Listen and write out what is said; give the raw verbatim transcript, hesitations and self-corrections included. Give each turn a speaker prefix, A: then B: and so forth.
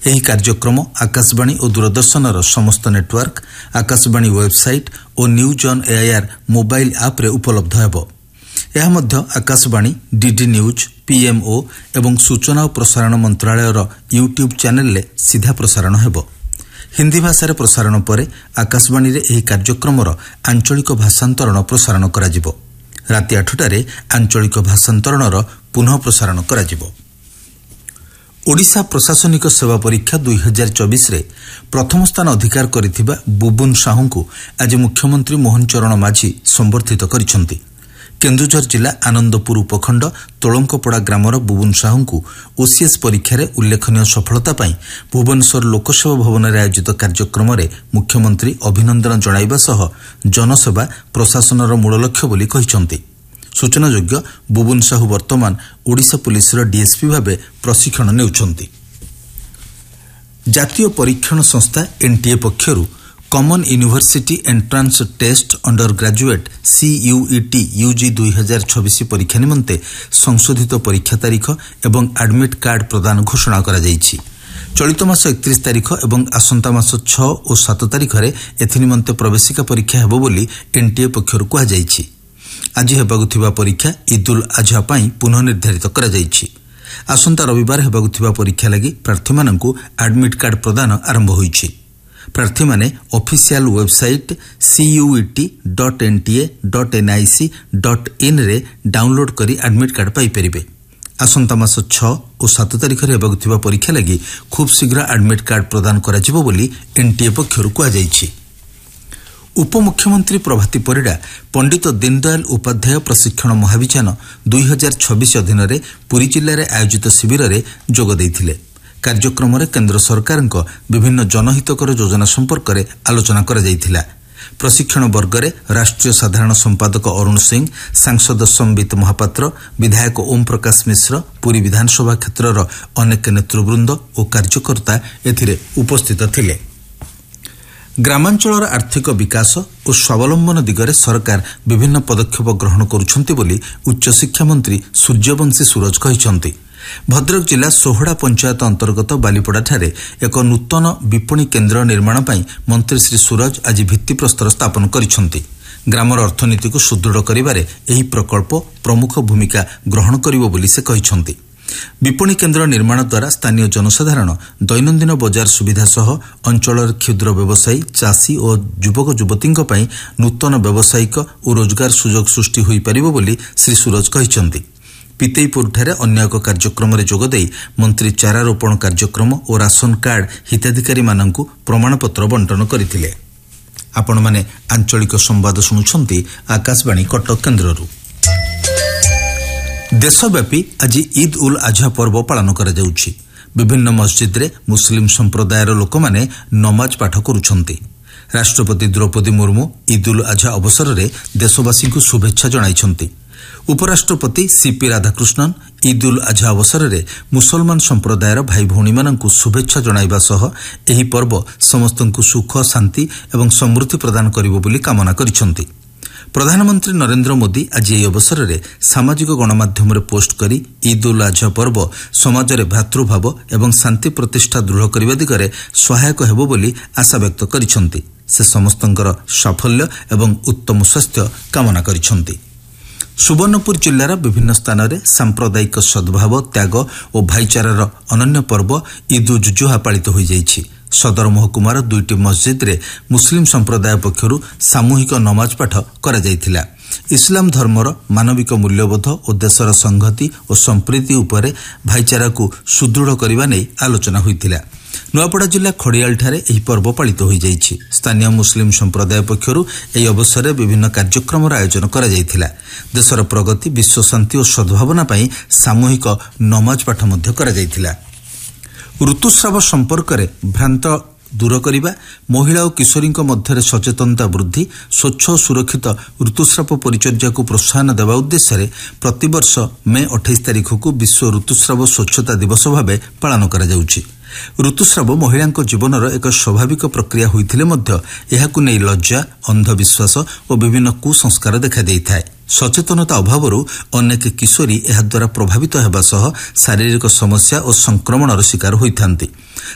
A: ଏହି କାର୍ଯ୍ୟକ୍ରମ ଆକାଶବାଣୀ ଓ ଦୂରଦର୍ଶନର ସମସ୍ତ network, Akashvani website O news on AIR mobile ଆପ୍ରେ ଉପଲବ୍ଧ ହେବ। ଏହା ମଧ୍ୟ ଆକାଶବାଣୀ, ଡିଡି ନ୍ୟୁଜ୍, ପିଏମ୍ଓ ଏବଂ ସୂଚନା ଓ ପ୍ରସାରଣ ମନ୍ତ୍ରଣାଳୟର ୟୁଟ୍ୟୁବ୍ ଚ୍ୟାନେଲରେ ସିଧା ପ୍ରସାରଣ ହେବ। ହିନ୍ଦୀ ଭାଷାରେ ପ୍ରସାରଣ ପରେ ଆକାଶବାଣୀରେ ଏହି କାର୍ଯ୍ୟକ୍ରମର ଆଞ୍ଚଳିକ ଭାଷାନ୍ତରଣ ପ୍ରସାରଣ କରାଯିବ। ରାତି ଆଠଟାରେ ଆଞ୍ଚଳିକ ଭାଷାନ୍ତରଣର ପୁନଃ ପ୍ରସାରଣ କରାଯିବ। ଓଡ଼ିଶା ପ୍ରଶାସନିକ ସେବା ପରୀକ୍ଷା ଦୁଇ ହଜାର ଚବିଶରେ ପ୍ରଥମ ସ୍ଥାନ ଅଧିକାର କରିଥିବା ବୁବୁନ୍ ସାହୁଙ୍କୁ ଆଜି ମୁଖ୍ୟମନ୍ତ୍ରୀ ମୋହନ ଚରଣ ମାଝୀ ସମ୍ବର୍ଦ୍ଧିତ କରିଛନ୍ତି। କେନ୍ଦୁଝର ଜିଲ୍ଲା ଆନନ୍ଦପୁର ଉପଖଣ୍ଡ ତୋଳଙ୍କପଡ଼ା ଗ୍ରାମର ବୁବୁନ୍ ସାହୁଙ୍କୁ ଓସିଏସ୍ ପରୀକ୍ଷାରେ ଉଲ୍ଲେଖନୀୟ ସଫଳତା ପାଇଁ ଭୁବନେଶ୍ୱର ଲୋକସେବା ଭବନରେ ଆୟୋଜିତ କାର୍ଯ୍ୟକ୍ରମରେ ମୁଖ୍ୟମନ୍ତ୍ରୀ ଅଭିନନ୍ଦନ ଜଣାଇବା ସହ ଜନସେବା ପ୍ରଶାସନର ମୂଳ ଲକ୍ଷ୍ୟ ବୋଲି କହିଛନ୍ତି। ସୂଚନାଯୋଗ୍ୟ, ବୁବୁନ୍ ସାହୁ ବର୍ତ୍ତମାନ ଓଡ଼ିଶା ପୁଲିସର ଡିଏସ୍ପି ଭାବେ ପ୍ରଶିକ୍ଷଣ ନେଉଛନ୍ତି। ଜାତୀୟ ପରୀକ୍ଷଣ ସଂସ୍ଥା ଏନ୍ଟିଏ ପକ୍ଷରୁ common university entrance test under graduate CUET UG ଦୁଇ ହଜାର ଛବିଶ ପରୀକ୍ଷା ନିମନ୍ତେ ସଂଶୋଧିତ ପରୀକ୍ଷା ତାରିଖ ଏବଂ ଆଡମିଟ୍ କାର୍ଡ ପ୍ରଦାନ ଘୋଷଣା କରାଯାଇଛି। ଚଳିତ ମାସ ଏକତିରିଶ ତାରିଖ ଏବଂ ଆସନ୍ତା ମାସ ଛଅ ଓ ସାତ ତାରିଖରେ ଏଥିନିମନ୍ତେ ପ୍ରବେଶିକା ପରୀକ୍ଷା ହେବ ବୋଲି ଏନ୍ଟିଏ ପକ୍ଷରୁ କୁହାଯାଇଛି। ଆଜି ହେବାକୁ ଥିବା ପରୀକ୍ଷା ଇଦୁଲ୍ ଆଝା ପାଇଁ ପୁନଃ ନିର୍ଦ୍ଧାରିତ କରାଯାଇଛି। ଆସନ୍ତା ରବିବାର ହେବାକୁ ଥିବା ପରୀକ୍ଷା ଲାଗି ପ୍ରାର୍ଥୀମାନଙ୍କୁ ଆଡମିଟ୍ କାର୍ଡ ପ୍ରଦାନ ଆରମ୍ଭ ହୋଇଛି। ପ୍ରାର୍ଥୀମାନେ official website CUET dot NTA dot NIC dot ଇନ୍ରେ download କରି ଆଡମିଟ୍ କାର୍ଡ ପାଇପାରିବେ। ଆସନ୍ତା ମାସ ଛଅ ଓ ସାତ ତାରିଖରେ ହେବାକୁ ଥିବା ପରୀକ୍ଷା ଲାଗି ଖୁବ୍ ଶୀଘ୍ର ଆଡମିଟ୍ କାର୍ଡ ପ୍ରଦାନ କରାଯିବ ବୋଲି ଏନ୍ଟିଏ ପକ୍ଷରୁ କୁହାଯାଇଛି। ଉପମୁଖ୍ୟମନ୍ତ୍ରୀ ପ୍ରଭାତୀ ପରିଡ଼ା ପଣ୍ଡିତ ଦୀନଦୟାଲ ଉପାଧ୍ୟାୟ ପ୍ରଶିକ୍ଷଣ ମହାଭିଯାନ ଦୁଇ ହଜାର ଛବିଶ ଅଧୀନରେ ପୁରୀ ଜିଲ୍ଲାରେ ଆୟୋଜିତ ଶିବିରରେ ଯୋଗ ଦେଇଥିଲେ। କାର୍ଯ୍ୟକ୍ରମରେ କେନ୍ଦ୍ର ସରକାରଙ୍କ ବିଭିନ୍ନ ଜନହିତକର ଯୋଜନା ସମ୍ପର୍କରେ ଆଲୋଚନା କରାଯାଇଥିଲା। ପ୍ରଶିକ୍ଷଣ ବର୍ଗରେ ରାଷ୍ଟ୍ରୀୟ ସାଧାରଣ ସମ୍ପାଦକ ଅରୁଣ ସିଂ, ସାଂସଦ ସମ୍ବିତ ମହାପାତ୍ର, ବିଧାୟକ ଓମ୍ ପ୍ରକାଶ ମିଶ୍ର, ପୁରୀ ବିଧାନସଭା କ୍ଷେତ୍ରର ଅନେକ ନେତୃବୃନ୍ଦ ଓ କାର୍ଯ୍ୟକର୍ତ୍ତା ଏଥିରେ ଉପସ୍ଥିତ ଥିଲେ। ଗ୍ରାମାଞ୍ଚଳର ଆର୍ଥିକ ବିକାଶ ଓ ସ୍ୱାବଲମ୍ବନ ଦିଗରେ ସରକାର ବିଭିନ୍ନ ପଦକ୍ଷେପ ଗ୍ରହଣ କରୁଛନ୍ତି ବୋଲି ଉଚ୍ଚଶିକ୍ଷା ମନ୍ତ୍ରୀ ସୂର୍ଯ୍ୟବଂଶୀ ସୁରଜ କହିଛନ୍ତି। ଭଦ୍ରକ ଜିଲ୍ଲା ସୋହଡ଼ା ପଞ୍ଚାୟତ ଅନ୍ତର୍ଗତ ବାଲିପଡ଼ାଠାରେ ଏକ ନୂତନ ବିପଣୀ କେନ୍ଦ୍ର ନିର୍ମାଣ ପାଇଁ ମନ୍ତ୍ରୀ ଶ୍ରୀ ସୁରଜ ଆଜି ଭିତ୍ତିପ୍ରସ୍ତର ସ୍ଥାପନ କରିଛନ୍ତି। ଗ୍ରାମର ଅର୍ଥନୀତିକୁ ସୁଦୃଢ଼ କରିବାରେ ଏହି ପ୍ରକଳ୍ପ ପ୍ରମୁଖ ଭୂମିକା ଗ୍ରହଣ କରିବ ବୋଲି ସେ କହିଛନ୍ତି। ବିପଣୀ କେନ୍ଦ୍ର ନିର୍ମାଣ ଦ୍ୱାରା ସ୍ଥାନୀୟ ଜନସାଧାରଣ ଦୈନନ୍ଦିନ ବଜାର ସୁବିଧା ସହ ଅଞ୍ଚଳର କ୍ଷୁଦ୍ର ବ୍ୟବସାୟୀ, ଚାଷୀ ଓ ଯୁବକ ଯୁବତୀଙ୍କ ପାଇଁ ନୂତନ ବ୍ୟବସାୟିକ ଓ ରୋଜଗାର ସୁଯୋଗ ସୃଷ୍ଟି ହୋଇପାରିବ ବୋଲି ଶ୍ରୀ ସୁରଜ କହିଛନ୍ତି। ପିତେଇପୁରଠାରେ ଅନ୍ୟ ଏକ କାର୍ଯ୍ୟକ୍ରମରେ ଯୋଗଦେଇ ମନ୍ତ୍ରୀ ଚାରା ରୋପଣ କାର୍ଯ୍ୟକ୍ରମ ଓ ରାସନ କାର୍ଡ ହିତାଧିକାରୀମାନଙ୍କୁ ପ୍ରମାଣପତ୍ର ବଣ୍ଟନ କରିଥିଲେ। ଆପଣମାନେ ଆଞ୍ଚଳିକ ସମ୍ବାଦ ଶୁଣୁଛନ୍ତି ଆକାଶବାଣୀ କଟକ କେନ୍ଦ୍ରରୁ। ଦେଶବ୍ୟାପୀ ଆଜି ଇଦ୍ ଉଲ୍ ଆଝା ପର୍ବ ପାଳନ କରାଯାଉଛି। ବିଭିନ୍ନ ମସ୍ଜିଦ୍ରେ ମୁସଲିମ୍ ସମ୍ପ୍ରଦାୟର ଲୋକମାନେ ନମାଜ ପାଠ କରୁଛନ୍ତି। ରାଷ୍ଟ୍ରପତି ଦ୍ରୌପଦୀ ମୁର୍ମୁ ଇଦ୍ ଉଲ୍ ଆଝା ଅବସରରେ ଦେଶବାସୀଙ୍କୁ ଶୁଭେଚ୍ଛା ଜଣାଇଛନ୍ତି। ଉପରାଷ୍ଟ୍ରପତି ସିପି ରାଧାକୃଷ୍ଣନ୍ ଇଦ୍ ଉଲ୍ ଆଝା ଅବସରରେ ମୁସଲମାନ ସମ୍ପ୍ରଦାୟର ଭାଇ ଭଉଣୀମାନଙ୍କୁ ଶୁଭେଚ୍ଛା ଜଣାଇବା ସହ ଏହି ପର୍ବ ସମସ୍ତଙ୍କୁ ସୁଖ, ଶାନ୍ତି ଏବଂ ସମୃଦ୍ଧି ପ୍ରଦାନ କରିବ ବୋଲି କାମନା କରିଛନ୍ତି। ପ୍ରଧାନମନ୍ତ୍ରୀ ନରେନ୍ଦ୍ର ମୋଦି ଆଜି ଏହି ଅବସରରେ ସାମାଜିକ ଗଣମାଧ୍ୟମରେ ପୋଷ୍ଟ କରି ଇଦ୍ ଉଲ୍ ଆଝା ପର୍ବ ସମାଜରେ ଭ୍ରାତୃଭାବ ଏବଂ ଶାନ୍ତି ପ୍ରତିଷ୍ଠା ଦୃଢ଼ କରିବା ଦିଗରେ ସହାୟକ ହେବ ବୋଲି ଆଶାବ୍ୟକ୍ତ କରିଛନ୍ତି। ସେ ସମସ୍ତଙ୍କର ସାଫଲ୍ୟ ଏବଂ ଉତ୍ତମ ସ୍ୱାସ୍ଥ୍ୟ କାମନା କରିଛନ୍ତି। ସୁବର୍ଣ୍ଣପୁର ଜିଲ୍ଲାର ବିଭିନ୍ନ ସ୍ଥାନରେ ସାମ୍ପ୍ରଦାୟିକ ସଦ୍ଭାବ, ତ୍ୟାଗ ଓ ଭାଇଚାରାର ଅନନ୍ୟ ପର୍ବ ଇଦ୍ ଉଜ୍ ଜୁହା ପାଳିତ ହୋଇଯାଇଛି। ସଦର ମହକୁମାର ଦୁଇଟି ମସ୍ଜିଦ୍ରେ ମୁସଲିମ୍ ସମ୍ପ୍ରଦାୟ ପକ୍ଷରୁ ସାମୂହିକ ନମାଜ ପାଠ କରାଯାଇଥିଲା। ଇସଲାମ ଧର୍ମର ମାନବିକ ମୂଲ୍ୟବୋଧ ଓ ଦେଶର ସଂହତି ଓ ସମ୍ପ୍ରୀତି ଉପରେ ଭାଇଚାରାକୁ ସୁଦୃଢ଼ କରିବା ନେଇ ଆଲୋଚନା ହୋଇଥିଲା। ନୂଆପଡ଼ା ଜିଲ୍ଲା ଖଡ଼ିଆଲଠାରେ ଏହି ପର୍ବ ପାଳିତ ହୋଇଯାଇଛି। ସ୍ଥାନୀୟ ମୁସଲିମ୍ ସମ୍ପ୍ରଦାୟ ପକ୍ଷରୁ ଏହି ଅବସରରେ ବିଭିନ୍ନ କାର୍ଯ୍ୟକ୍ରମର ଆୟୋଜନ କରାଯାଇଥିଲା। ଦେଶର ପ୍ରଗତି, ବିଶ୍ୱଶାନ୍ତି ଓ ସଦ୍ଭାବନା ପାଇଁ ସାମୂହିକ ନମାଜ ପାଠ ମଧ୍ୟ କରାଯାଇଥିଲା। ଋତୁସ୍ରାବ ସମ୍ପର୍କରେ ଭ୍ରାନ୍ତ ଦୂର କରିବା, ମହିଳା ଓ କିଶୋରୀଙ୍କ ମଧ୍ୟରେ ସଚେତନତା ବୃଦ୍ଧି, ସ୍ୱଚ୍ଛ ଓ ସୁରକ୍ଷିତ ଋତୁସ୍ରାବ ପରିଚର୍ଯ୍ୟାକୁ ପ୍ରୋତ୍ସାହନ ଦେବା ଉଦ୍ଦେଶ୍ୟରେ ପ୍ରତିବର୍ଷ ମେ ଅଠେଇଶ ତାରିଖକୁ ବିଶ୍ୱ ଋତୁସ୍ରାବ ସ୍ୱଚ୍ଛତା ଦିବସ ଭାବେ ପାଳନ କରାଯାଉଛି। ଋତୁସ୍ରାବ ମହିଳାଙ୍କ ଜୀବନର ଏକ ସ୍ୱାଭାବିକ ପ୍ରକ୍ରିୟା ହୋଇଥିଲେ ମଧ୍ୟ ଏହାକୁ ନେଇ ଲଜ୍ଜା, ଅନ୍ଧବିଶ୍ୱାସ ଓ ବିଭିନ୍ନ କୁସଂସ୍କାର ଦେଖାଦେଇଥାଏ। ସଚେତନତା ଅଭାବରୁ ଅନେକ କିଶୋରୀ ଏହାଦ୍ୱାରା ପ୍ରଭାବିତ ହେବା ସହ ଶାରୀରିକ ସମସ୍ୟା ଓ ସଂକ୍ରମଣର ଶିକାର ହୋଇଥାନ୍ତି।